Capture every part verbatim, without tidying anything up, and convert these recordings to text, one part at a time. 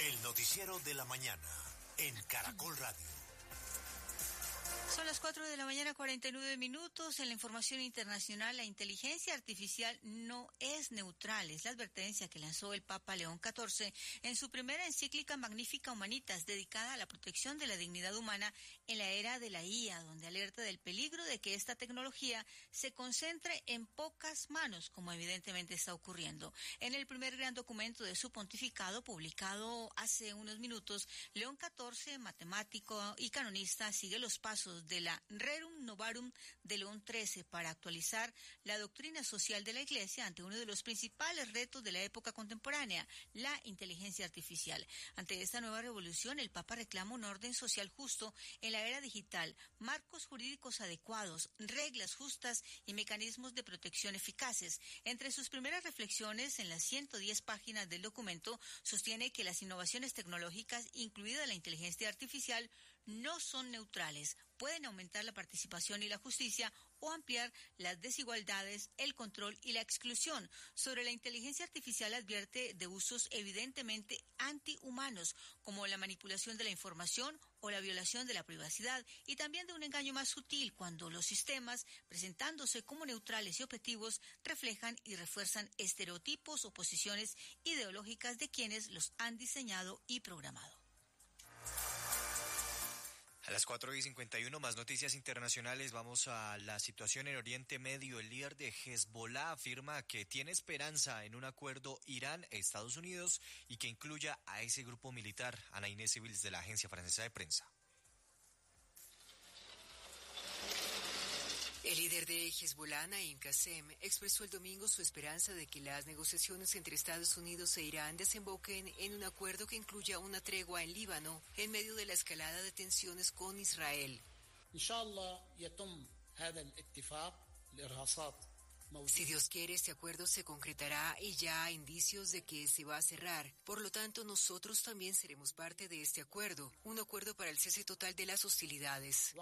El noticiero de la mañana en Caracol Radio. Son las cuatro de la mañana, cuarenta y nueve minutos. En la información internacional, la inteligencia artificial no es neutral. Es la advertencia que lanzó el Papa León catorce en su primera encíclica Magnificat Humanitas, dedicada a la protección de la dignidad humana en la era de la I A, donde alerta del peligro de que esta tecnología se concentre en pocas manos, como evidentemente está ocurriendo. En el primer gran documento de su pontificado, publicado hace unos minutos, León catorce, matemático y canonista, sigue los pasos de la Rerum Novarum de León trece para actualizar la doctrina social de la Iglesia ante uno de los principales retos de la época contemporánea, la inteligencia artificial. Ante esta nueva revolución, el Papa reclama un orden social justo en la era digital, marcos jurídicos adecuados, reglas justas y mecanismos de protección eficaces. Entre sus primeras reflexiones, en las ciento diez páginas del documento, sostiene que las innovaciones tecnológicas, incluida la inteligencia artificial, no son neutrales. Pueden aumentar la participación y la justicia o ampliar las desigualdades, el control y la exclusión. Sobre la inteligencia artificial advierte de usos evidentemente antihumanos, como la manipulación de la información o la violación de la privacidad, y también de un engaño más sutil cuando los sistemas, presentándose como neutrales y objetivos, reflejan y refuerzan estereotipos o posiciones ideológicas de quienes los han diseñado y programado. A las cuatro y cincuenta y uno, más noticias internacionales. Vamos a la situación en Oriente Medio. El líder de Hezbollah afirma que tiene esperanza en un acuerdo Irán-Estados Unidos y que incluya a ese grupo militar. Ana Inés Civils, de la Agencia Francesa de Prensa. El líder de Hezbollah, Naim Qassem, expresó el domingo su esperanza de que las negociaciones entre Estados Unidos e Irán desemboquen en un acuerdo que incluya una tregua en Líbano en medio de la escalada de tensiones con Israel. Si Dios quiere, este acuerdo se concretará y ya hay indicios de que se va a cerrar. Por lo tanto, nosotros también seremos parte de este acuerdo, un acuerdo para el cese total de las hostilidades.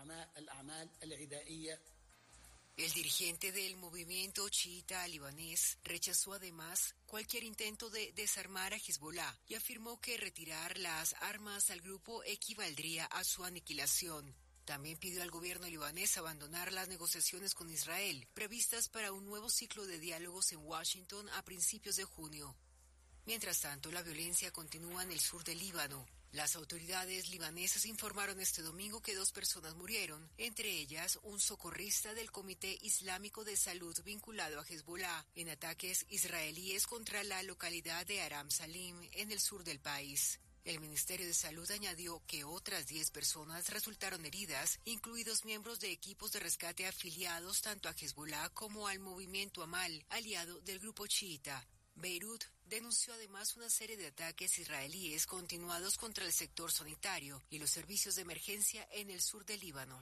El dirigente del movimiento chiita libanés rechazó además cualquier intento de desarmar a Hezbollah y afirmó que retirar las armas al grupo equivaldría a su aniquilación. También pidió al gobierno libanés abandonar las negociaciones con Israel, previstas para un nuevo ciclo de diálogos en Washington a principios de junio. Mientras tanto, la violencia continúa en el sur del Líbano. Las autoridades libanesas informaron este domingo que dos personas murieron, entre ellas un socorrista del Comité Islámico de Salud vinculado a Hezbollah, en ataques israelíes contra la localidad de Aram Salim, en el sur del país. El Ministerio de Salud añadió que otras diez personas resultaron heridas, incluidos miembros de equipos de rescate afiliados tanto a Hezbollah como al movimiento Amal, aliado del grupo chiita. Beirut denunció además una serie de ataques israelíes continuados contra el sector sanitario y los servicios de emergencia en el sur del Líbano.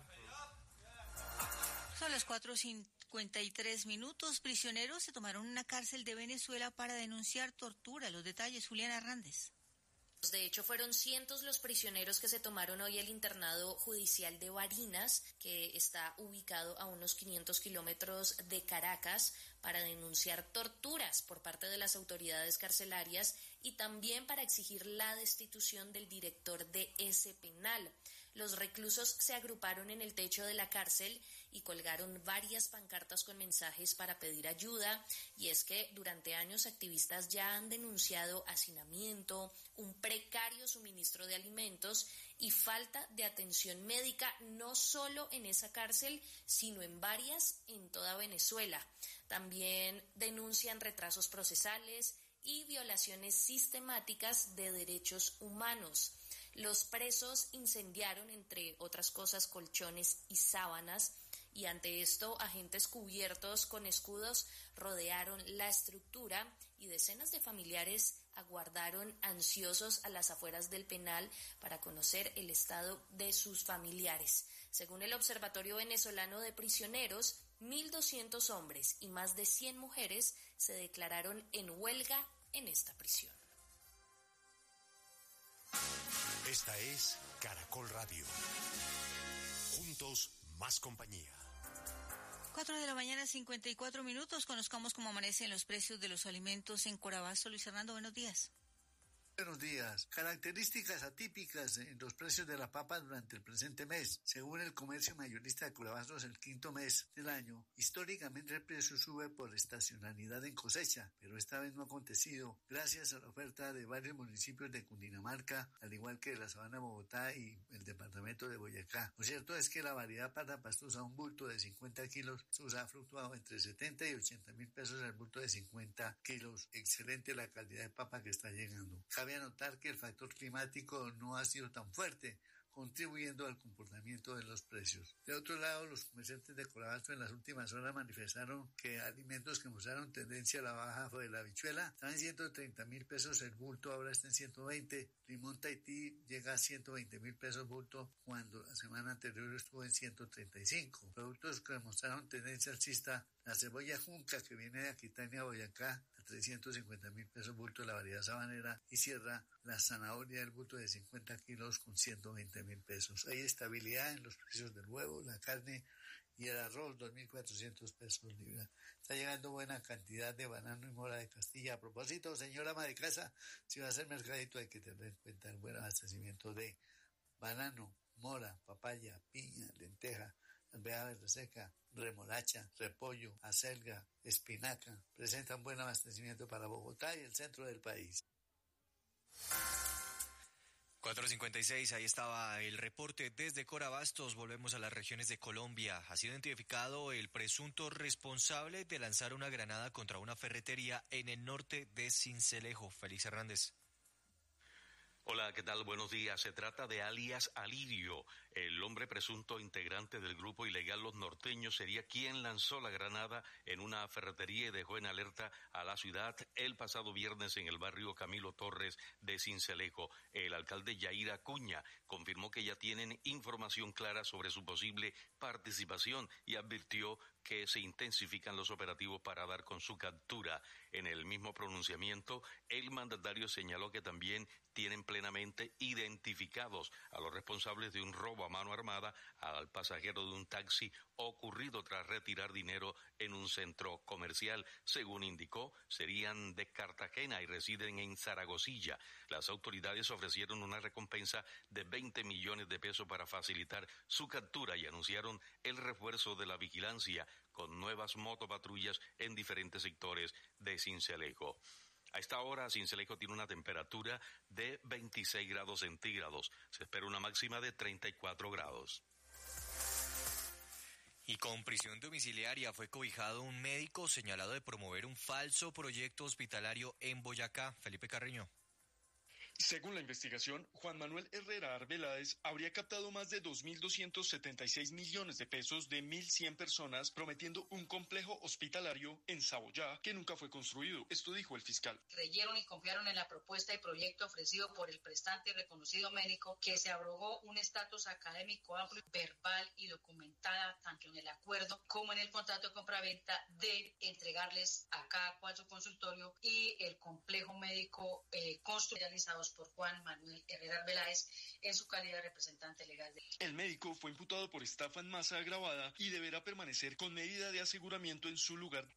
Son las cuatro cincuenta y tres minutos. Prisioneros se tomaron una cárcel de Venezuela para denunciar tortura. Los detalles, Juliana Hernández. De hecho, fueron cientos los prisioneros que se tomaron hoy el internado judicial de Barinas, que está ubicado a unos quinientos kilómetros de Caracas, para denunciar torturas por parte de las autoridades carcelarias y también para exigir la destitución del director de ese penal. Los reclusos se agruparon en el techo de la cárcel y colgaron varias pancartas con mensajes para pedir ayuda, y es que durante años activistas ya han denunciado hacinamiento, un precario suministro de alimentos y falta de atención médica, no solo en esa cárcel, sino en varias en toda Venezuela. También denuncian retrasos procesales y violaciones sistemáticas de derechos humanos. Los presos incendiaron, entre otras cosas, colchones y sábanas, y ante esto agentes cubiertos con escudos rodearon la estructura y decenas de familiares aguardaron ansiosos a las afueras del penal para conocer el estado de sus familiares. Según el Observatorio Venezolano de Prisioneros, mil doscientos hombres y más de cien mujeres se declararon en huelga en esta prisión. Esta es Caracol Radio. Juntos, más compañía. Cuatro de la mañana, cincuenta y cuatro minutos. Conozcamos cómo amanecen los precios de los alimentos en Corabaso. Luis Hernando, buenos días. Buenos días. Características atípicas en los precios de la papa durante el presente mes. Según el comercio mayorista de Corabastos, el quinto mes del año, históricamente el precio sube por estacionalidad en cosecha, pero esta vez no ha acontecido gracias a la oferta de varios municipios de Cundinamarca, al igual que de la Sabana de Bogotá y el departamento de Boyacá. Lo cierto es que la variedad pata pastosa, un bulto de cincuenta kilos, ha fluctuado entre setenta y ochenta mil pesos el bulto de cincuenta kilos. Excelente la calidad de papa que está llegando. Cabe anotar que el factor climático no ha sido tan fuerte, contribuyendo al comportamiento de los precios. De otro lado, los comerciantes de Corabastos en las últimas horas manifestaron que alimentos que mostraron tendencia a la baja fue la habichuela, estaba en ciento treinta mil pesos el bulto, ahora está en ciento veinte. Limón Tahití llega a ciento veinte mil pesos bulto, cuando la semana anterior estuvo en ciento treinta y cinco. Productos que mostraron tendencia alcista: la cebolla junca, que viene de Aquitania, Boyacá, a trescientos cincuenta mil pesos bulto, la variedad sabanera, y cierra la zanahoria del bulto de cincuenta kilos con ciento veinte mil pesos. Hay estabilidad en los precios del huevo, la carne y el arroz, dos mil cuatrocientos pesos libra. Está llegando buena cantidad de banano y mora de Castilla. A propósito, señora ama de casa, si va a hacer mercadito hay que tener en cuenta el buen abastecimiento de banano, mora, papaya, piña, lenteja, alveja verde seca, remolacha, repollo, acelga, espinaca. Presentan buen abastecimiento para Bogotá y el centro del país. cuatro cincuenta y seis, ahí estaba el reporte desde Corabastos. Volvemos a las regiones de Colombia. Ha sido identificado el presunto responsable de lanzar una granada contra una ferretería en el norte de Sincelejo. Félix Hernández. Hola, ¿qué tal? Buenos días. Se trata de alias Alirio. El hombre presunto integrante del grupo ilegal Los Norteños sería quien lanzó la granada en una ferretería y dejó en alerta a la ciudad el pasado viernes en el barrio Camilo Torres de Sincelejo. El alcalde Yair Acuña confirmó que ya tienen información clara sobre su posible participación y advirtió que se intensifican los operativos para dar con su captura. En el mismo pronunciamiento, el mandatario señaló que también tienen plenamente identificados a los responsables de un robo a mano armada al pasajero de un taxi ocurrido tras retirar dinero en un centro comercial. Según indicó, serían de Cartagena y residen en Zaragozilla. Las autoridades ofrecieron una recompensa de veinte millones de pesos para facilitar su captura y anunciaron el refuerzo de la vigilancia con nuevas motopatrullas en diferentes sectores de Sincelejo. A esta hora, Sincelejo tiene una temperatura de veintiséis grados centígrados. Se espera una máxima de treinta y cuatro grados. Y con prisión domiciliaria fue cobijado un médico señalado de promover un falso proyecto hospitalario en Boyacá. Felipe Carreño. Según la investigación, Juan Manuel Herrera Arbeláez habría captado más de dos mil doscientos setenta y seis millones de pesos de mil cien personas prometiendo un complejo hospitalario en Saboyá que nunca fue construido. Esto dijo el fiscal. Creyeron y confiaron en la propuesta y proyecto ofrecido por el prestante y reconocido médico, que se abrogó un estatus académico amplio, verbal y documentada tanto en el acuerdo como en el contrato de compraventa de entregarles a cada cual su consultorio y el complejo médico eh, construido por Juan Manuel Herrera Arbeláez en su calidad de representante legal. De... El médico fue imputado por estafa en masa agravada y deberá permanecer con medida de aseguramiento en su lugar.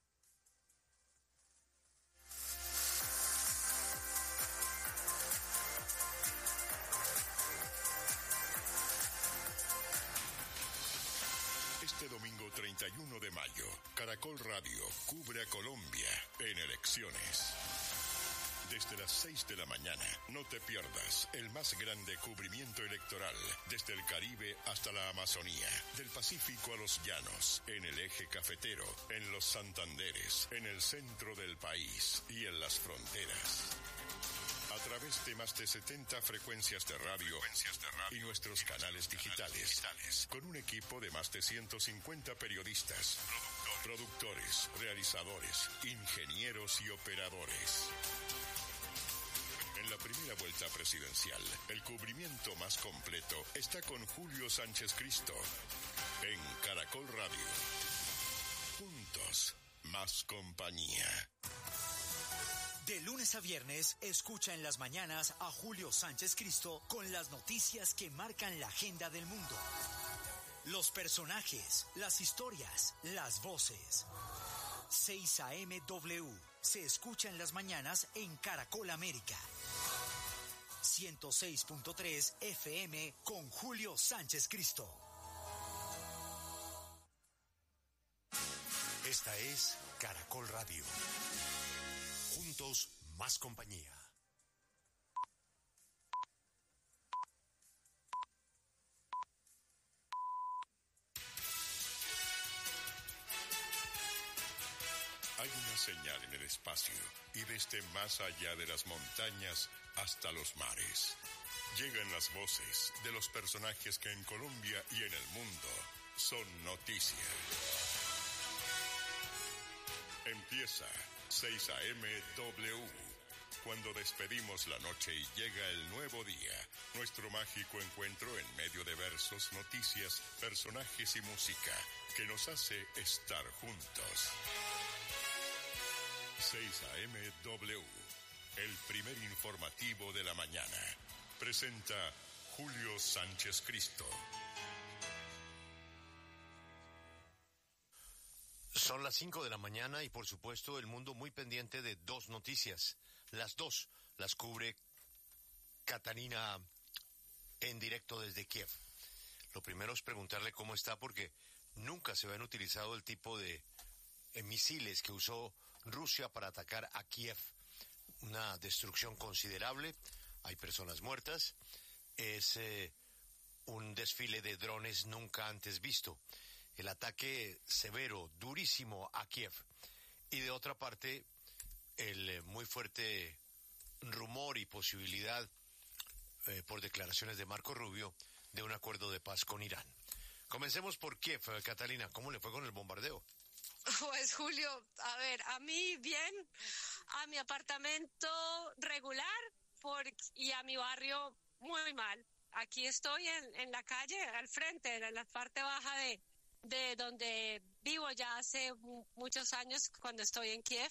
Este domingo treinta y uno de mayo, Caracol Radio cubre a Colombia en elecciones. Desde las seis de la mañana, no te pierdas el más grande cubrimiento electoral, desde el Caribe hasta la Amazonía, del Pacífico a los llanos, en el eje cafetero, en los Santanderes, en el centro del país y en las fronteras. A través de más de setenta frecuencias de radio, frecuencias de radio y nuestros canales digitales, digitales, con un equipo de más de ciento cincuenta periodistas, productores, productores, realizadores, ingenieros y operadores. En la primera vuelta presidencial, el cubrimiento más completo está con Julio Sánchez Cristo en Caracol Radio. Juntos, más compañía. De lunes a viernes, escucha en las mañanas a Julio Sánchez Cristo con las noticias que marcan la agenda del mundo. Los personajes, las historias, las voces. seis A M W se escucha en las mañanas en Caracol América. ciento seis punto tres F M con Julio Sánchez Cristo. Esta es Caracol Radio. Juntos, más compañía. Hay una señal en el espacio y desde más allá de las montañas hasta los mares. Llegan las voces de los personajes que en Colombia y en el mundo son noticia. Empieza seis A M W. Cuando despedimos la noche y llega el nuevo día, nuestro mágico encuentro en medio de versos, noticias, personajes y música que nos hace estar juntos. seis A M W, el primer informativo de la mañana. Presenta Julio Sánchez Cristo. Son las cinco de la mañana y por supuesto el mundo muy pendiente de dos noticias. Las dos las cubre Catalina en directo desde Kiev. Lo primero es preguntarle cómo está porque nunca se habían utilizado el tipo de eh, misiles que usó Rusia para atacar a Kiev. Una destrucción considerable, hay personas muertas, es eh, un desfile de drones nunca antes visto. El ataque severo, durísimo a Kiev. Y de otra parte, el eh, muy fuerte rumor y posibilidad, eh, por declaraciones de Marco Rubio, de un acuerdo de paz con Irán. Comencemos por Kiev. eh, Catalina, ¿cómo le fue con el bombardeo? Pues Julio, a ver, a mí bien, a mi apartamento regular por, y a mi barrio muy mal. Aquí estoy en, en la calle, al frente, en la parte baja de, de donde vivo ya hace muchos años cuando estoy en Kiev.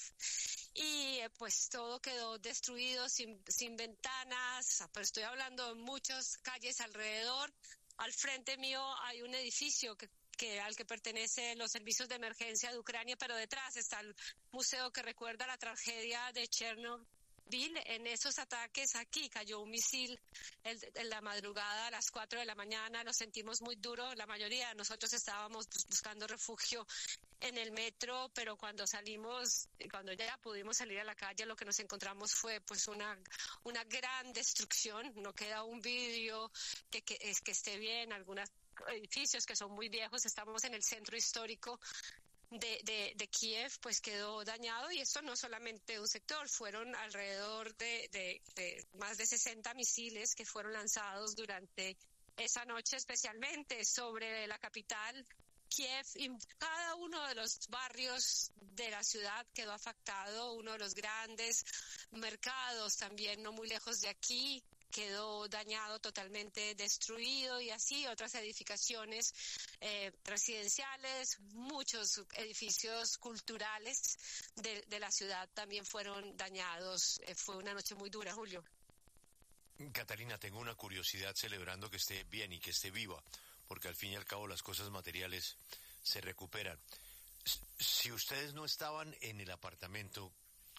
Y eh, pues todo quedó destruido, sin, sin ventanas, pero estoy hablando de muchas calles alrededor. Al frente mío hay un edificio que que al que pertenecen los servicios de emergencia de Ucrania, pero detrás está el museo que recuerda la tragedia de Chernobyl. En esos ataques aquí cayó un misil en, en la madrugada a las cuatro de la mañana, lo sentimos muy duro, la mayoría de nosotros estábamos buscando refugio en el metro, pero cuando salimos, cuando ya pudimos salir a la calle, lo que nos encontramos fue pues una una gran destrucción. No queda un vidrio que, que, es, que esté bien, algunas edificios que son muy viejos. Estamos en el centro histórico de, de, de Kiev, pues quedó dañado, y esto no solamente un sector, fueron alrededor de, de, de más de sesenta misiles que fueron lanzados durante esa noche, especialmente sobre la capital Kiev, y cada uno de los barrios de la ciudad quedó afectado. Uno de los grandes mercados, también no muy lejos de aquí, quedó dañado, totalmente destruido, y así otras edificaciones eh, residenciales, muchos edificios culturales de, de la ciudad también fueron dañados. Eh, fue una noche muy dura, Julio. Catalina, tengo una curiosidad, celebrando que esté bien y que esté viva, porque al fin y al cabo las cosas materiales se recuperan. Si ustedes no estaban en el apartamento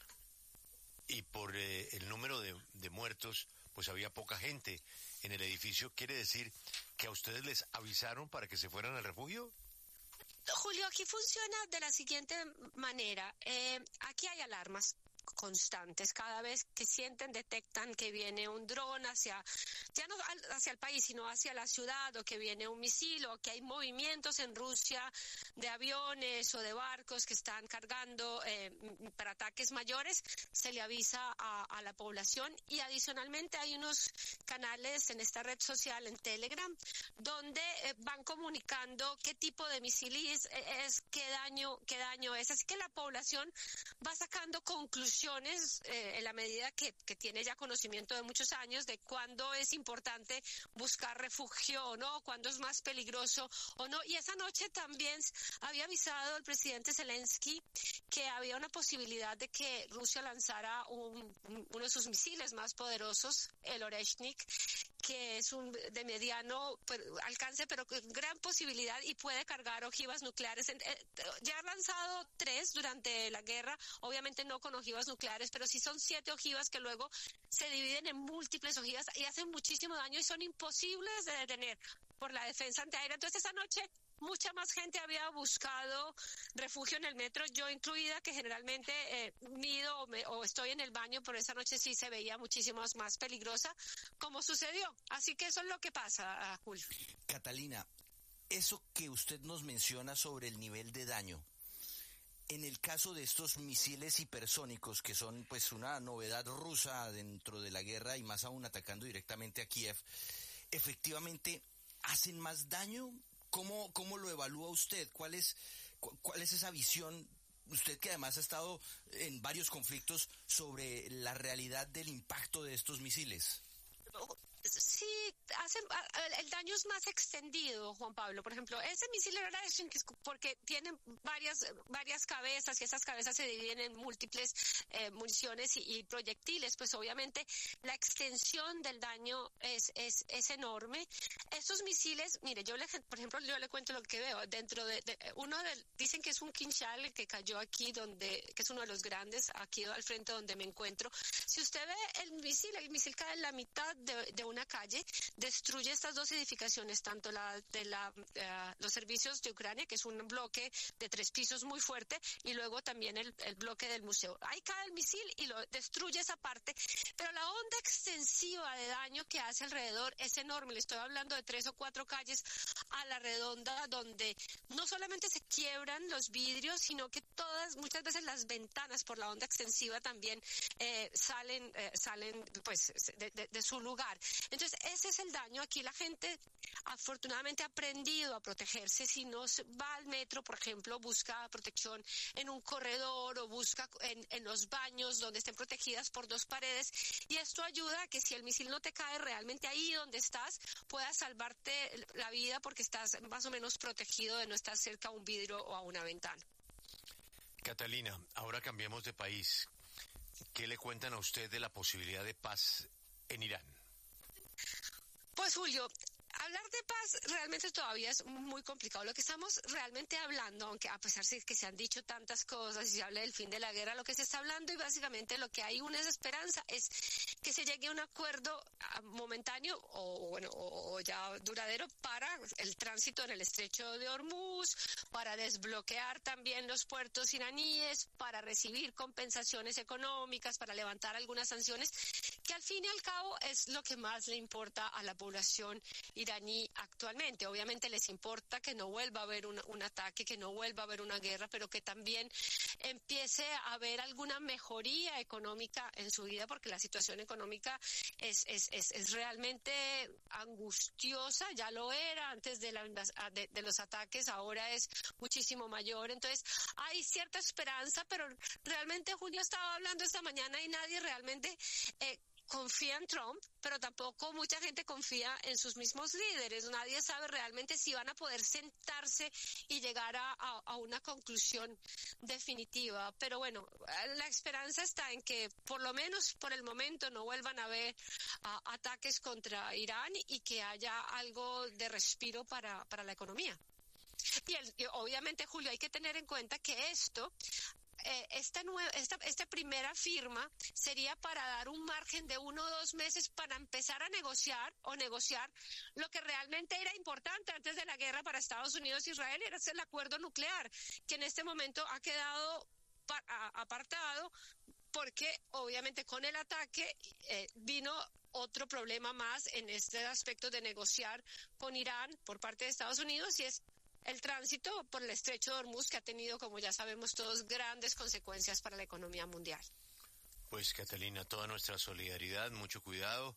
y por eh, el número de, de muertos, pues había poca gente en el edificio, ¿quiere decir que a ustedes les avisaron para que se fueran al refugio? Julio, aquí funciona de la siguiente manera. Eh, aquí hay alarmas constantes. Cada vez que sienten, detectan que viene un dron hacia, ya no hacia el país, sino hacia la ciudad, o que viene un misil, o que hay movimientos en Rusia de aviones o de barcos que están cargando eh, para ataques mayores, se le avisa a, a la población. Y adicionalmente hay unos canales en esta red social, en Telegram, donde eh, van comunicando qué tipo de misil es, es qué daño, qué daño es. Así que la población va sacando conclusiones Eh, en la medida que, que tiene ya conocimiento de muchos años de cuándo es importante buscar refugio o no, cuándo es más peligroso o no. Y esa noche también había avisado el presidente Zelensky que había una posibilidad de que Rusia lanzara un, uno de sus misiles más poderosos, el Oreshnik, que es un de mediano pues, alcance, pero con gran posibilidad y puede cargar ojivas nucleares. Eh, ya ha lanzado tres durante la guerra, obviamente no con ojivas nucleares, pero sí son siete ojivas que luego se dividen en múltiples ojivas y hacen muchísimo daño y son imposibles de detener por la defensa antiaérea. Entonces esa noche mucha más gente había buscado refugio en el metro, yo incluida, que generalmente eh, mido o, me, o estoy en el baño, pero esa noche sí se veía muchísimo más peligrosa, como sucedió. Así que eso es lo que pasa, uh, Julio. Catalina, eso que usted nos menciona sobre el nivel de daño, en el caso de estos misiles hipersónicos, que son pues una novedad rusa dentro de la guerra y más aún atacando directamente a Kiev, ¿efectivamente hacen más daño? ¿Cómo, cómo lo evalúa usted? ¿Cuál es, cuál es esa visión? Usted que además ha estado en varios conflictos sobre la realidad del impacto de estos misiles. Sí, hacen, el daño es más extendido, Juan Pablo. Por ejemplo, ese misil era porque tienen varias varias cabezas y esas cabezas se dividen en múltiples eh, municiones y, y proyectiles. Pues obviamente la extensión del daño es es, es enorme. Estos misiles, mire, yo le, por ejemplo, yo le cuento lo que veo dentro de, de uno de, dicen que es un Kinshal el que cayó aquí, donde que es uno de los grandes aquí al frente donde me encuentro. Si usted ve el misil, el misil cae en la mitad de, de una calle, destruye estas dos edificaciones, tanto la de la, uh, los servicios de Ucrania, que es un bloque de tres pisos muy fuerte, y luego también el, el bloque del museo. Ahí cae el misil y lo destruye esa parte, pero la onda extensiva de daño que hace alrededor es enorme. Le estoy hablando de tres o cuatro calles a la redonda, donde no solamente se quiebran los vidrios, sino que todas, muchas veces las ventanas por la onda extensiva también eh, salen, eh, salen pues de, de, de su lugar. Entonces, ese es el daño. Aquí la gente afortunadamente ha aprendido a protegerse. Si no va al metro, por ejemplo, busca protección en un corredor o busca en, en los baños donde estén protegidas por dos paredes. Y esto ayuda a que si el misil no te cae realmente ahí donde estás, puedas salvarte la vida porque estás más o menos protegido de no estar cerca a un vidrio o a una ventana. Catalina, ahora cambiemos de país. ¿Qué le cuentan a usted de la posibilidad de paz en Irán? Pues Julio, hablar de paz realmente todavía es muy complicado. Lo que estamos realmente hablando, aunque a pesar de que se han dicho tantas cosas y se habla del fin de la guerra, lo que se está hablando y básicamente lo que hay una esperanza es que se llegue a un acuerdo momentáneo o bueno o, o ya duradero para el tránsito en el estrecho de Hormuz, para desbloquear también los puertos iraníes, para recibir compensaciones económicas, para levantar algunas sanciones, que al fin y al cabo es lo que más le importa a la población iraní actualmente. Obviamente les importa que no vuelva a haber un, un ataque, que no vuelva a haber una guerra, pero que también empiece a haber alguna mejoría económica en su vida, porque la situación económica es, es, es, es realmente angustiosa, ya lo era antes de, la, de, de los ataques, ahora es muchísimo mayor. Entonces hay cierta esperanza, pero realmente Julio estaba hablando esta mañana y nadie realmente eh, confía en Trump, pero tampoco mucha gente confía en sus mismos líderes. Nadie sabe realmente si van a poder sentarse y llegar a, a, a una conclusión definitiva. Pero bueno, la esperanza está en que por lo menos por el momento no vuelvan a haber uh, ataques contra Irán y que haya algo de respiro para, para la economía. Y, el, y obviamente, Julio, hay que tener en cuenta que esto Eh, esta, nueva, esta, esta primera firma sería para dar un margen de uno o dos meses para empezar a negociar o negociar lo que realmente era importante antes de la guerra para Estados Unidos e Israel, era el acuerdo nuclear, que en este momento ha quedado pa- a- apartado porque obviamente con el ataque eh, vino otro problema más en este aspecto de negociar con Irán por parte de Estados Unidos, y es el tránsito por el estrecho de Hormuz, que ha tenido, como ya sabemos todos, grandes consecuencias para la economía mundial. Pues Catalina, toda nuestra solidaridad, mucho cuidado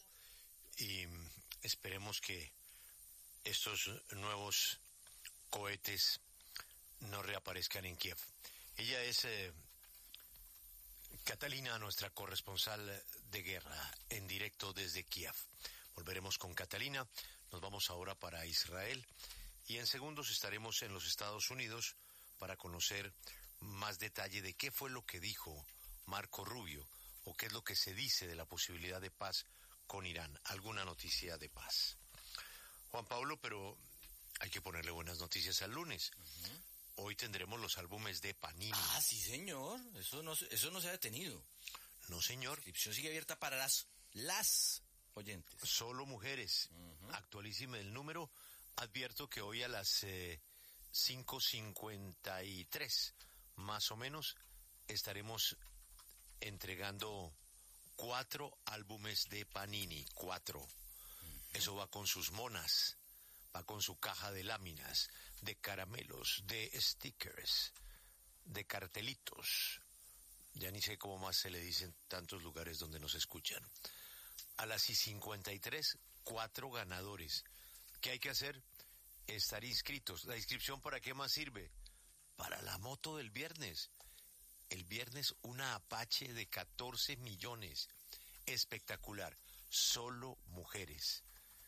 y esperemos que estos nuevos cohetes no reaparezcan en Kiev. Ella es eh, Catalina, nuestra corresponsal de guerra, en directo desde Kiev. Volveremos con Catalina, nos vamos ahora para Israel. Y en segundos estaremos en los Estados Unidos para conocer más detalle de qué fue lo que dijo Marco Rubio o qué es lo que se dice de la posibilidad de paz con Irán. ¿Alguna noticia de paz? Juan Pablo, pero hay que ponerle buenas noticias al lunes. Uh-huh. Hoy tendremos los álbumes de Panini. Ah, sí, señor. Eso no, eso no se ha detenido. No, señor. La inscripción sigue abierta para las, las oyentes. Solo mujeres. Uh-huh. Actualísime el número. Advierto que hoy a las eh, cinco cincuenta y tres, más o menos, estaremos entregando cuatro álbumes de Panini. Cuatro. Uh-huh. Eso va con sus monas. Va con su caja de láminas, de caramelos, de stickers, de cartelitos. Ya ni sé cómo más se le dicen tantos lugares donde nos escuchan. A las y cincuenta y tres, cuatro ganadores. ¿Qué hay que hacer? Estar inscritos. ¿La inscripción para qué más sirve? Para la moto del viernes. El viernes una Apache de catorce millones. Espectacular. Solo mujeres.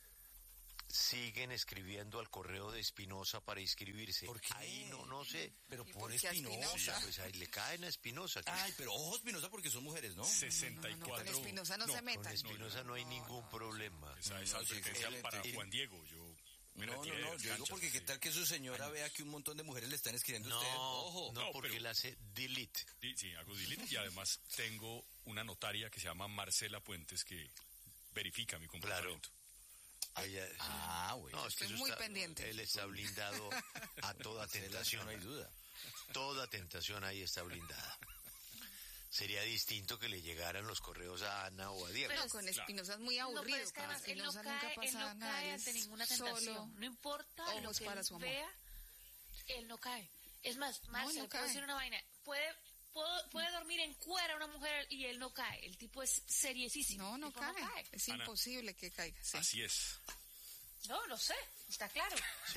Siguen escribiendo al correo de Espinosa para inscribirse. ¿Por qué? Ahí no, no sé. Pero por Espinosa. Sí, pues ahí le caen a Espinosa. Ay, pero ojo Espinosa porque son mujeres, ¿no? sesenta y cuatro. No, no, no, con Espinosa no, no se metan. Con Espinosa no, no, no hay ningún no, problema. Esa es advertencia no, para Juan Diego. Yo No, no, no, yo digo porque qué tal que su señora vea que un montón de mujeres le están escribiendo a no, usted. Ojo. No, porque él hace delete. Sí, sí, hago delete y además tengo una notaria que se llama Marcela Puentes que verifica mi comportamiento. Claro. Ella, ah, güey. No, es que estoy muy está, pendiente. Él está blindado a toda tentación. No hay duda. Toda tentación ahí está blindada. Sería distinto que le llegaran los correos a Ana o a Diego. Pero con Espinosa es muy aburrido. No, pero es que además, él no cae, él no cae ante ninguna tentación. Solo no importa lo que él vea, él no cae. Es más, Marcel, no, no puedo decir una vaina. Puede... Puedo, puede dormir en cuera una mujer y él no cae. El tipo es seriesísimo. No, no, cae. no cae. Es Ana, imposible que caiga. Sí. Así es. No, lo sé. Está claro. Sí.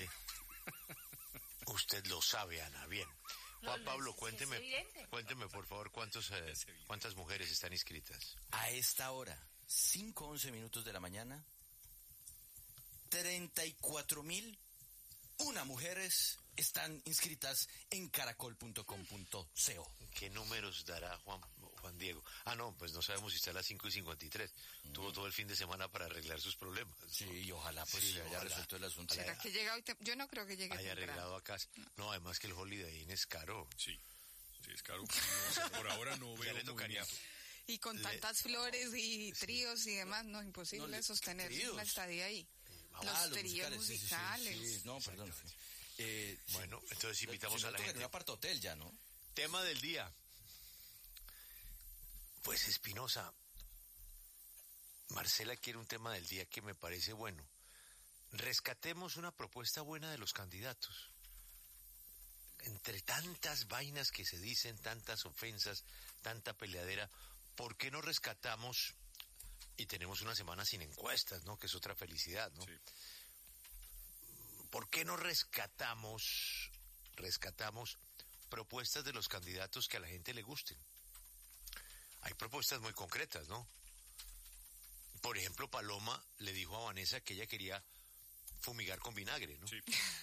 Usted lo sabe, Ana. Bien. Juan no, Pablo, es, cuénteme, es cuénteme por favor cuántos, eh, cuántas mujeres están inscritas. A esta hora, cinco once minutos de la mañana, treinta y cuatro mil una mujeres están inscritas en caracol punto com punto co. ¿Qué números dará Juan, Juan Diego? Ah, no, pues no sabemos si está a las cinco y cincuenta y tres. Mm. Tuvo todo el fin de semana para arreglar sus problemas. Sí, y ojalá pues sí, se haya resuelto el asunto. ¿Será haya, que llega hoy? Te... Yo no creo que llegue. Haya arreglado a casa. No. no, además que el Holiday Inn es caro. Sí, sí es caro. No, por ahora no veo movimiento. Y con le... tantas flores y tríos sí. y demás, no, imposible no, le... sostener ¿tríos? Una estadía ahí. Ah, los, los tríos musicales. musicales. Sí, sí, sí. No, perdón. Eh, bueno, entonces invitamos si no, a la gente. Un apartahotel ya, ¿no? Tema del día. Pues Espinosa, Marcela quiere un tema del día que me parece bueno. Rescatemos una propuesta buena de los candidatos. Entre tantas vainas que se dicen, tantas ofensas, tanta peleadera, ¿por qué no rescatamos? Y tenemos una semana sin encuestas, ¿no? Que es otra felicidad, ¿no? Sí. ¿Por qué no rescatamos, rescatamos propuestas de los candidatos que a la gente le gusten? Hay propuestas muy concretas, ¿no? Por ejemplo, Paloma le dijo a Vanessa que ella quería fumigar con vinagre, ¿no? Sí.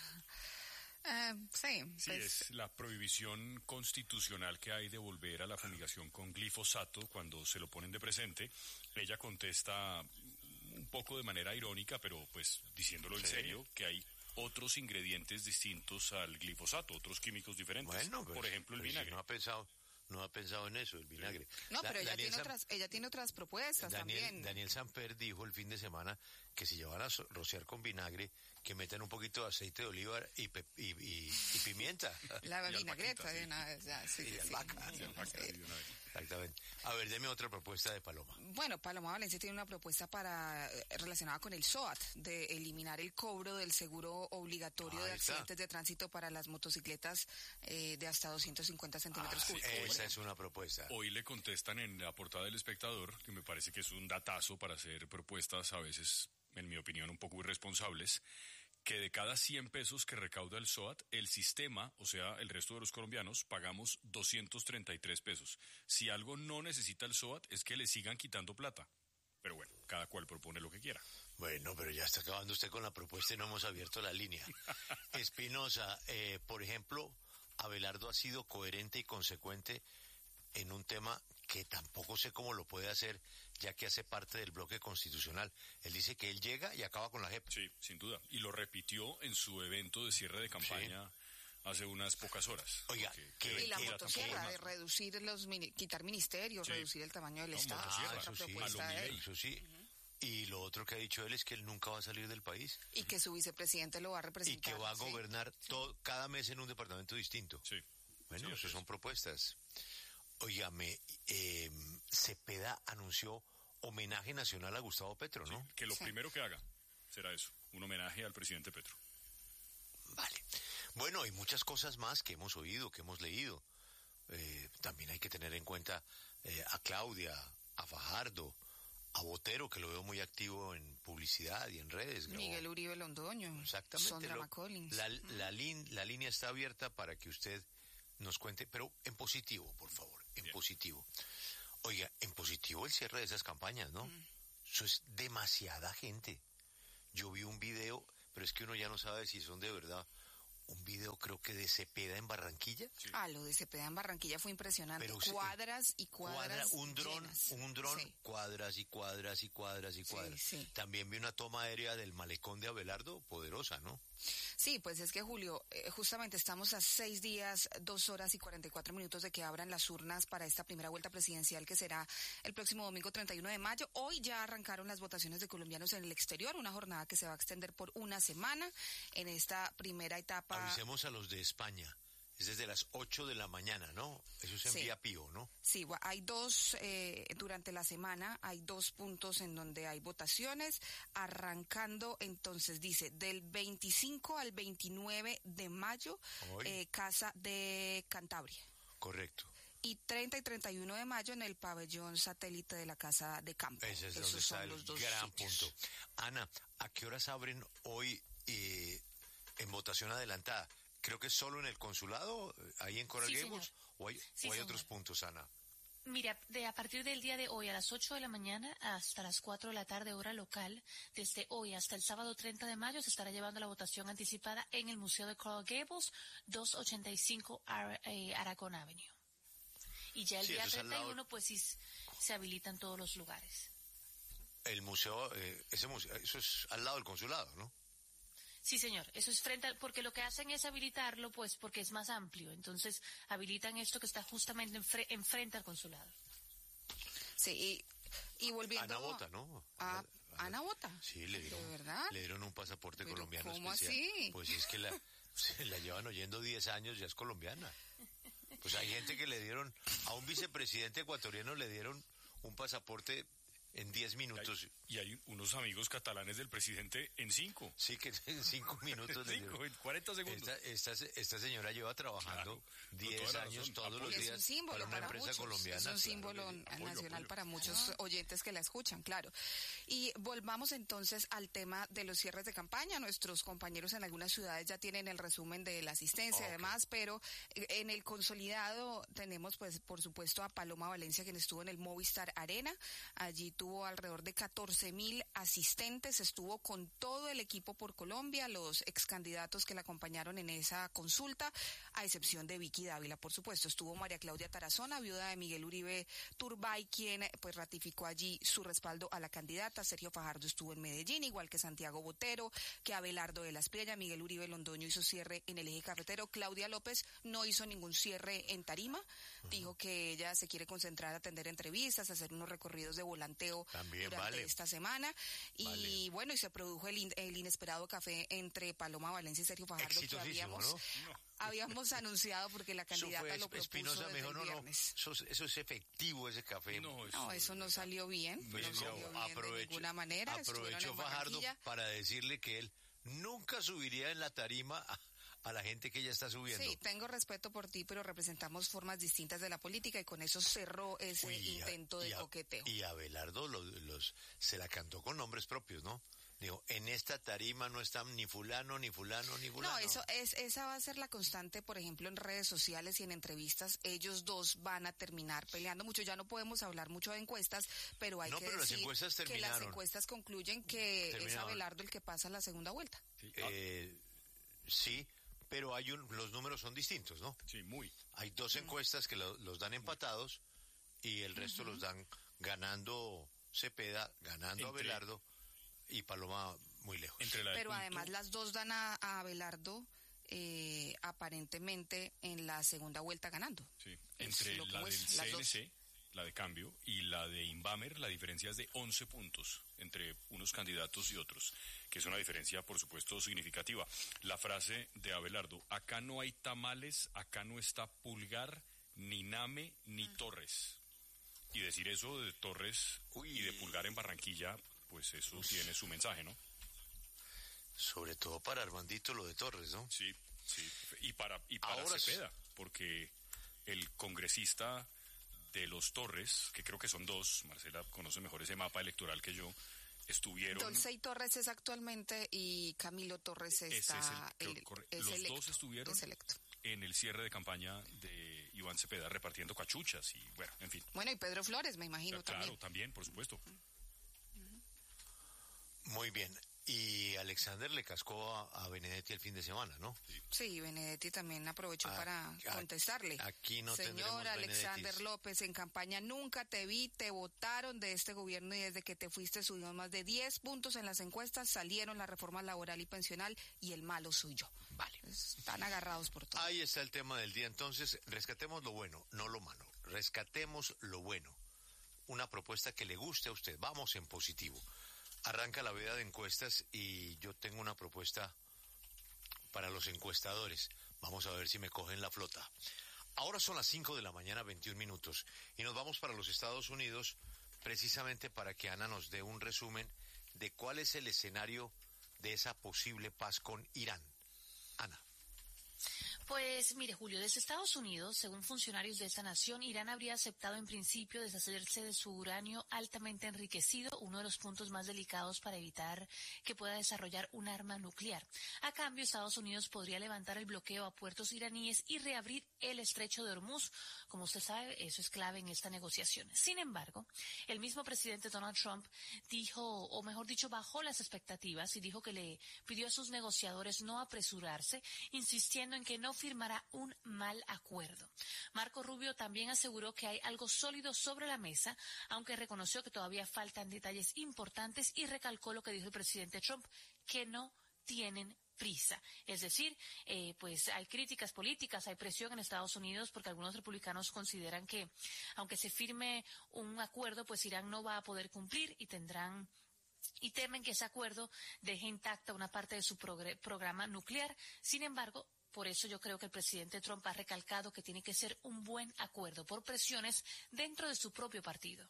Uh, sí, sí pues... es la prohibición constitucional que hay de volver a la fumigación con glifosato cuando se lo ponen de presente. Ella contesta un poco de manera irónica, pero pues diciéndolo en sí. serio, que hay otros ingredientes distintos al glifosato, otros químicos diferentes. Bueno, pues, por ejemplo, el pues vinagre. Si no ha pensado, no ha pensado en eso, el vinagre. No, la, pero ella tiene Sam, otras, ella tiene otras propuestas Daniel, también. Daniel Samper dijo el fin de semana que si llevan a rociar con vinagre, que metan un poquito de aceite de oliva y, pe, y, y, y pimienta. La vinagreta de una vez, ya, sí, y sí, albahaca, sí, albahaca, sí. Exactamente. A ver, deme otra propuesta de Paloma. Bueno, Paloma Valencia tiene una propuesta para relacionada con el S O A T, de eliminar el cobro del seguro obligatorio ah, de accidentes está. de tránsito para las motocicletas eh, de hasta doscientos cincuenta centímetros ah, cúbicos. Sí, esa es una propuesta. Hoy le contestan en la portada del Espectador, que me parece que es un datazo para hacer propuestas a veces, en mi opinión, un poco irresponsables, que de cada cien pesos que recauda el S O A T, el sistema, o sea, el resto de los colombianos, pagamos doscientos treinta y tres pesos. Si algo no necesita el S O A T es que le sigan quitando plata. Pero bueno, cada cual propone lo que quiera. Bueno, pero ya está acabando usted con la propuesta y no hemos abierto la línea. Espinosa, eh, por ejemplo, Abelardo ha sido coherente y consecuente en un tema que tampoco sé cómo lo puede hacer, ya que hace parte del bloque constitucional. Él dice que él llega y acaba con la J E P. Sí, sin duda. Y lo repitió en su evento de cierre de campaña. Sí. Hace unas pocas horas. Oiga, que, y la motosierra de reducir los, quitar ministerios, sí. reducir el tamaño del no, Estado. Ah, eso sí, de eso sí. Uh-huh. Y lo otro que ha dicho él es que él nunca va a salir del país. Y que su vicepresidente lo va a representar. Y que va a ¿sí? gobernar todo, cada mes en un departamento distinto. Sí. Bueno, sí, eso son propuestas. Óigame, eh, Cepeda anunció homenaje nacional a Gustavo Petro, ¿no? Sí, que lo sí. primero que haga será eso, un homenaje al presidente Petro. Vale. Bueno, hay muchas cosas más que hemos oído, que hemos leído. Eh, también hay que tener en cuenta eh, a Claudia, a Fajardo, a Botero, que lo veo muy activo en publicidad y en redes. Miguel Uribe Londoño. Exactamente. Sondra lo, McCollins. La, la, lin, la línea está abierta para que usted nos cuente, pero en positivo, por favor, en Bien. positivo. Oiga, en positivo el cierre de esas campañas, ¿no? Mm. Eso es demasiada gente. Yo vi un video, pero es que uno ya no sabe si son de verdad. Un video creo que de Cepeda en Barranquilla. Sí. Ah, lo de Cepeda en Barranquilla fue impresionante. Pero cuadras y cuadras. Cuadra, un dron, llenas. un dron, sí. cuadras y cuadras y cuadras y cuadras. Sí, sí. También vi una toma aérea del malecón de Abelardo, poderosa, ¿no? Sí, pues es que Julio, eh, justamente estamos a seis días, dos horas y cuarenta y cuatro minutos de que abran las urnas para esta primera vuelta presidencial que será el próximo domingo treinta y uno de mayo. Hoy ya arrancaron las votaciones de colombianos en el exterior, una jornada que se va a extender por una semana en esta primera etapa. Avisemos a los de España. Es desde las ocho de la mañana, ¿no? Eso es en sí. Vía Pío, ¿no? Sí, hay dos, eh, durante la semana hay dos puntos en donde hay votaciones, arrancando entonces, dice, del veinticinco al veintinueve de mayo, eh, Casa de Cantabria. Correcto. Y treinta y treinta y uno de mayo en el pabellón satélite de la Casa de Campo. Ese es Esos donde son está los el dos gran sitios. punto. Ana, ¿a qué horas abren hoy eh, en votación adelantada? Creo que es solo en el consulado, ahí en Coral sí, Gables, o hay, sí, o hay otros puntos, Ana. Mira, de a partir del día de hoy a las ocho de la mañana hasta las cuatro de la tarde hora local, desde hoy hasta el sábado treinta de mayo se estará llevando la votación anticipada en el Museo de Coral Gables, doscientos ochenta y cinco Ar- eh, Aragón Avenue. Y ya el sí, día treinta y uno, lado... pues sí se habilitan todos los lugares. El museo, eh, ese museo, eso es al lado del consulado, ¿no? Sí, señor, eso es frente al, porque lo que hacen es habilitarlo, pues, porque es más amplio. Entonces, habilitan esto que está justamente enfre, enfrente al consulado. Sí, y, y volviendo... Ana Bota, ¿no? A, Ana Bota. Sí, le dieron, ¿de verdad? le dieron un pasaporte ¿Pero colombiano cómo especial. así? Pues es que la, se la llevan oyendo diez años, ya es colombiana. Pues hay gente que le dieron, a un vicepresidente ecuatoriano le dieron un pasaporte en diez minutos. Y hay, y hay unos amigos catalanes del presidente en cinco. Sí, que en cinco minutos. En cinco, en cuarenta segundos. Esta, esta, esta señora lleva trabajando diez claro, años razón, todos los días para una para empresa muchos, colombiana. Es un símbolo claro, nacional apoyo, apoyo. para muchos ah. oyentes que la escuchan, claro. Y volvamos entonces al tema de los cierres de campaña. Nuestros compañeros en algunas ciudades ya tienen el resumen de la asistencia y okay. demás, pero en el consolidado tenemos, pues, por supuesto, a Paloma Valencia, quien estuvo en el Movistar Arena. Allí tuvo alrededor de catorce mil asistentes, estuvo con todo el equipo por Colombia, los ex candidatos que la acompañaron en esa consulta, a excepción de Vicky Dávila, por supuesto. Estuvo María Claudia Tarazona, viuda de Miguel Uribe Turbay, quien pues ratificó allí su respaldo a la candidata. Sergio Fajardo estuvo en Medellín, igual que Santiago Botero, que Abelardo de la Espriella. Miguel Uribe Londoño hizo cierre en el eje cafetero. Claudia López no hizo ningún cierre en tarima, uh-huh. dijo que ella se quiere concentrar a atender entrevistas, a hacer unos recorridos de volanteo También durante vale. esta semana. Y vale. bueno, y se produjo el, in, el inesperado café entre Paloma Valencia y Sergio Fajardo, que habíamos, ¿no? No. habíamos anunciado porque la candidata eso fue, lo propuso Espinosa desde me dijo, el no, viernes. No, eso, eso es efectivo, ese café. No, eso no, eso no salió bien, pues no salió bien aprovecho, de ninguna manera. Aprovechó Fajardo para decirle que él nunca subiría en la tarima a, a la gente que ella está subiendo. Sí, tengo respeto por ti, pero representamos formas distintas de la política y con eso cerró ese Uy, intento a, de a, coqueteo. Y Abelardo los, los, se la cantó con nombres propios, ¿no? Digo, en esta tarima no están ni fulano, ni fulano, ni fulano. No, eso es, esa va a ser la constante, por ejemplo, en redes sociales y en entrevistas. Ellos dos van a terminar peleando mucho. Ya no podemos hablar mucho de encuestas, pero hay no, que pero decir las encuestas que las encuestas concluyen que terminaron. Es Abelardo el que pasa la segunda vuelta. Sí, eh, sí pero hay un, los números son distintos, ¿no? Sí, muy. Hay dos encuestas que lo, los dan empatados y el resto uh-huh. los dan ganando Cepeda, ganando Entre... Abelardo y Paloma muy lejos. Entre la Pero punto... además las dos dan a, a Abelardo eh, aparentemente en la segunda vuelta ganando. Sí, entre la del C N C, la de cambio, y la de Inbamer, la diferencia es de once puntos entre unos candidatos y otros, que es una diferencia, por supuesto, significativa. La frase de Abelardo, acá no hay tamales, acá no está Pulgar, ni Name, ni mm. Torres. Y decir eso de Torres Uy. y de Pulgar en Barranquilla, pues eso Uy. tiene su mensaje, ¿no? Sobre todo para Armandito lo de Torres, ¿no? Sí, sí. Y para, y para Ahora Cepeda, sí. porque el congresista de los Torres, que creo que son dos, Marcela conoce mejor ese mapa electoral que yo, estuvieron... Dolcey Torres es actualmente y Camilo Torres está... Es el, el, creo, es los electo, dos estuvieron en el cierre de campaña de Iván Cepeda repartiendo cachuchas y bueno, en fin. Bueno, y Pedro Flores, me imagino, claro, también. Claro, también, por supuesto. Muy bien. Y Alexander le cascó a, a Benedetti el fin de semana, ¿no? Sí, Benedetti también aprovechó a, para a, contestarle. Aquí no Señor Alexander López, en campaña nunca te vi, te votaron de este gobierno y desde que te fuiste subimos más de diez puntos en las encuestas, salieron la reforma laboral y pensional y el malo suyo. Vale. Están agarrados por todo. Ahí está el tema del día. Entonces, rescatemos lo bueno, no lo malo. Rescatemos lo bueno. Una propuesta que le guste a usted. Vamos en positivo. Arranca la veda de encuestas y yo tengo una propuesta para los encuestadores. Vamos a ver si me cogen la flota. Ahora son las cinco de la mañana, veintiún minutos, y nos vamos para los Estados Unidos precisamente para que Ana nos dé un resumen de cuál es el escenario de esa posible paz con Irán. Ana. Pues mire, Julio, desde Estados Unidos, según funcionarios de esta nación, Irán habría aceptado en principio deshacerse de su uranio altamente enriquecido, uno de los puntos más delicados para evitar que pueda desarrollar un arma nuclear. A cambio, Estados Unidos podría levantar el bloqueo a puertos iraníes y reabrir el estrecho de Hormuz. Como usted sabe, eso es clave en esta negociación. Sin embargo, el mismo presidente Donald Trump dijo, o mejor dicho, bajó las expectativas y dijo que le pidió a sus negociadores no apresurarse, insistiendo en que no firmará un mal acuerdo. Marco Rubio también aseguró que hay algo sólido sobre la mesa, aunque reconoció que todavía faltan detalles importantes y recalcó lo que dijo el presidente Trump, que no tienen prisa. Es decir, eh, pues hay críticas políticas, hay presión en Estados Unidos porque algunos republicanos consideran que aunque se firme un acuerdo, pues Irán no va a poder cumplir y tendrán y temen que ese acuerdo deje intacta una parte de su progr- programa nuclear. Sin embargo, por eso yo creo que el presidente Trump ha recalcado que tiene que ser un buen acuerdo por presiones dentro de su propio partido.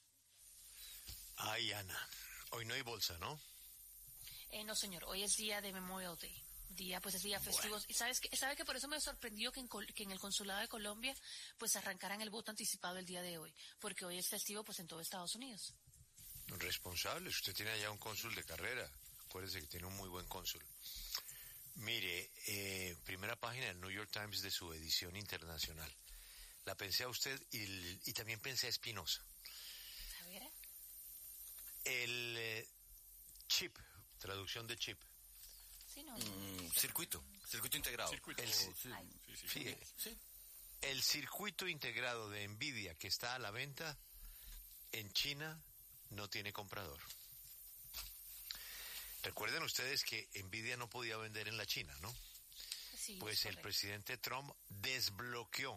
Ay, Ana, hoy no hay bolsa, ¿no? Eh, no, señor, hoy es día de Memorial Day. Día, pues es día festivo. Bueno. Y sabes que, sabe que por eso me sorprendió que en, que en el consulado de Colombia, pues arrancaran el voto anticipado el día de hoy, porque hoy es festivo, pues en todo Estados Unidos. Responsable, usted tiene allá un cónsul de carrera. Acuérdese que tiene un muy buen cónsul. Mire, eh, primera página del New York Times de su edición internacional. La pensé a usted y, y también pensé a Espinosa. A ver. El eh, chip, traducción de chip. Sí, no. Mm, circuito, circuito integrado. Circuito. El, sí, sí, sí, sí. Sí. El circuito integrado de Nvidia que está a la venta en China no tiene comprador. Recuerden ustedes que Nvidia no podía vender en la China, ¿no? Sí, pues el presidente Trump desbloqueó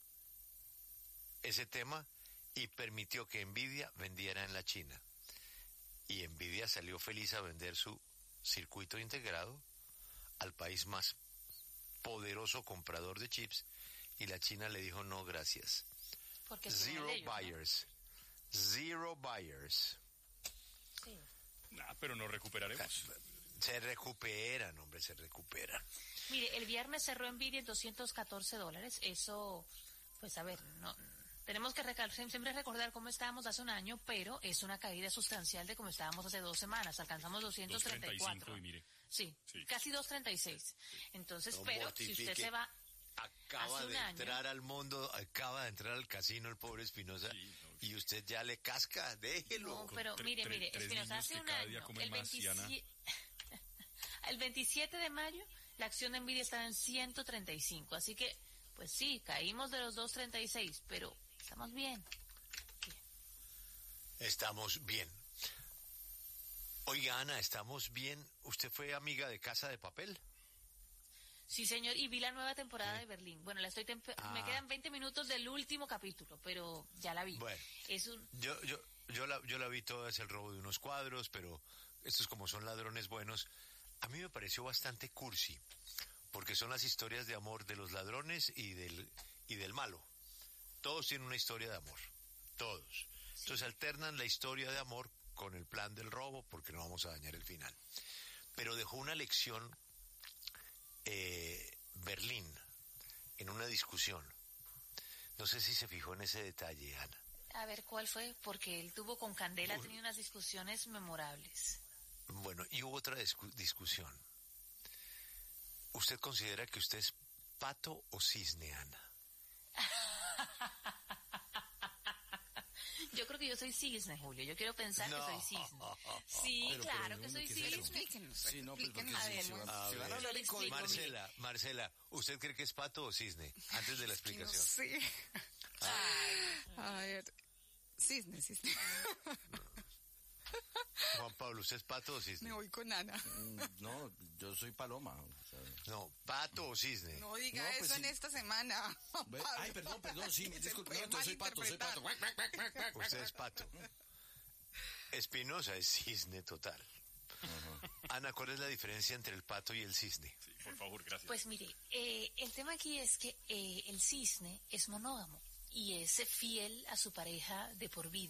ese tema y permitió que Nvidia vendiera en la China. Y Nvidia salió feliz a vender su circuito integrado al país más poderoso comprador de chips y la China le dijo no, gracias. Porque Zero ellos, buyers. ¿no? Zero buyers. Sí. Nah, pero nos recuperaremos. Se recuperan, hombre, se recuperan. Mire, el viernes cerró Nvidia en doscientos catorce dólares. Eso, pues a ver, no, tenemos que recal- siempre recordar cómo estábamos hace un año, pero es una caída sustancial de como estábamos hace dos semanas. Alcanzamos doscientos treinta y cuatro. Y mire. Sí, sí, casi doscientos treinta y seis. Entonces, no pero mortifique. Si usted se va... Acaba de entrar año. al mundo, acaba de entrar al casino el pobre Espinosa, sí, no, y usted ya le casca, déjelo. No, pero tre- mire, tre- mire, Espinosa, hace un año, el, veintisiete, el veintisiete de mayo, la acción de Nvidia estaba en ciento treinta y cinco, así que, pues sí, caímos de los doscientos treinta y seis, pero estamos bien. Estamos bien. Oiga, Ana, ¿estamos bien? ¿Usted fue amiga de Casa de Papel? Sí, señor, y vi la nueva temporada ¿Sí? de Berlín. Bueno, la estoy ah. me quedan veinte minutos del último capítulo, pero ya la vi. Bueno, es un... yo, yo, yo, la, yo la vi toda, es el robo de unos cuadros, pero estos como son ladrones buenos, a mí me pareció bastante cursi, porque son las historias de amor de los ladrones y del, y del malo. Todos tienen una historia de amor, todos. Sí. Entonces alternan la historia de amor con el plan del robo, porque no vamos a dañar el final. Pero dejó una lección eh, Berlín en una discusión. No sé si se fijó en ese detalle, Ana. A ver, ¿cuál fue? Porque él tuvo con Candela, ha tenido unas discusiones memorables. Bueno, y hubo otra discu- discusión. ¿Usted considera que usted es pato o cisne, Ana? Yo creo que yo soy cisne, Julio. Yo quiero pensar no. que soy cisne. Sí, pero, claro pero, que soy cisne. Explíquenos. Sí, no, pues porque a si, ver, si, van, a si ver. van a hablar en código. Marcela, Marcela, ¿usted cree que es pato o cisne? Antes de la explicación. No sé. Ah. A ver, cisne, cisne. Juan Pablo, ¿usted es pato o cisne? Me voy con Ana. No, yo soy paloma. O sea, no, pato o cisne. No diga no, eso pues, en sí. esta semana. Pablo. Ay, perdón, perdón, sí, disculpe. No, entonces soy pato, soy pato. Usted es pato. Espinosa es cisne total. Uh-huh. Ana, ¿cuál es la diferencia entre el pato y el cisne? Sí, por favor, gracias. Pues mire, eh, el tema aquí es que eh, el cisne es monógamo y es fiel a su pareja de por vida.